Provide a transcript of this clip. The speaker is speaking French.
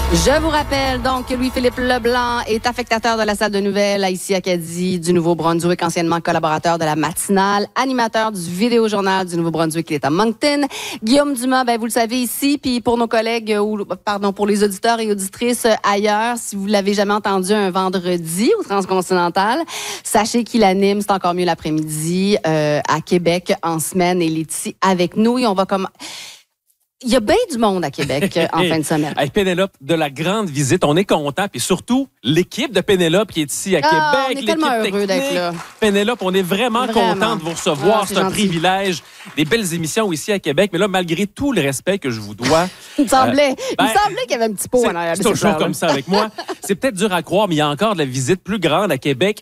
Je vous rappelle donc que Louis-Philippe Leblanc est affectateur de la salle de nouvelles à ici Acadie du Nouveau-Brunswick, anciennement collaborateur de la matinale, animateur du Vidéojournal du Nouveau-Brunswick qui est à Moncton. Guillaume Dumas, vous le savez ici, puis pour nos collègues, pour les auditeurs et auditrices ailleurs, si vous l'avez jamais entendu un vendredi au Transcontinental, sachez qu'il anime, c'est encore mieux l'après-midi, à Québec en semaine et il est ici avec nous et on va comme... Il y a bien du monde à Québec en fin de semaine. Avec Pénélope, de la grande visite. On est content. Puis surtout, l'équipe de Pénélope qui est ici à Québec. On est tellement heureux d'être là. Pénélope, on est vraiment content de vous recevoir. C'est un gentil. privilège. Des belles émissions ici à Québec. Mais là, malgré tout le respect que je vous dois... Il me semblait qu'il y avait un petit pot en arrière. C'est toujours comme ça avec moi. C'est peut-être dur à croire, mais il y a encore de la visite plus grande à Québec